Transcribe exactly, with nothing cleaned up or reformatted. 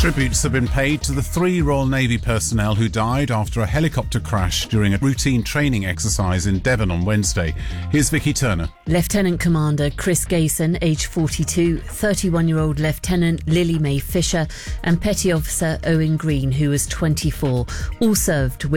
Tributes have been paid to the three Royal Navy personnel who died after a helicopter crash during a routine training exercise in Devon on Wednesday. Here's Vicky Turner. Lieutenant Commander Chris Gayson, aged forty-two, thirty-one-year-old Lieutenant Lily Mae Fisher and Petty Officer Owen Green, who was twenty-four, all served with